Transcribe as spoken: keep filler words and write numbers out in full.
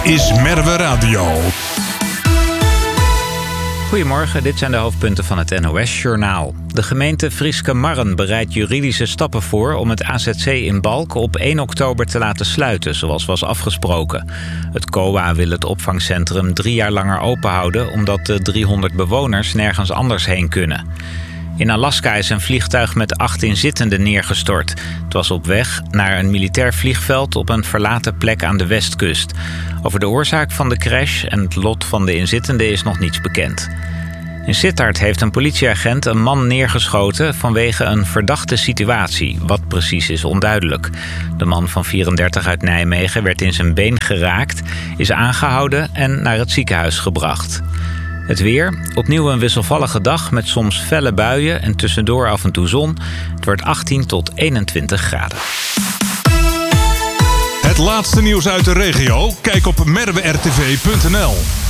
is Merwe Radio. Goedemorgen, dit zijn de hoofdpunten van het N O S-journaal. De gemeente Frieske Marren bereidt juridische stappen voor om het A Z C in Balk op één oktober te laten sluiten, zoals was afgesproken. Het C O A wil het opvangcentrum drie jaar langer openhouden, omdat de driehonderd bewoners nergens anders heen kunnen. In Alaska is een vliegtuig met acht inzittenden neergestort. Het was op weg naar een militair vliegveld op een verlaten plek aan de westkust. Over de oorzaak van de crash en het lot van de inzittenden is nog niets bekend. In Sittard heeft een politieagent een man neergeschoten vanwege een verdachte situatie. Wat precies is onduidelijk. De man van vierendertig uit Nijmegen werd in zijn been geraakt, is aangehouden en naar het ziekenhuis gebracht. Het weer, opnieuw een wisselvallige dag met soms felle buien en tussendoor af en toe zon. Het wordt achttien tot eenentwintig graden. Het laatste nieuws uit de regio? Kijk op merwe r t v punt n l.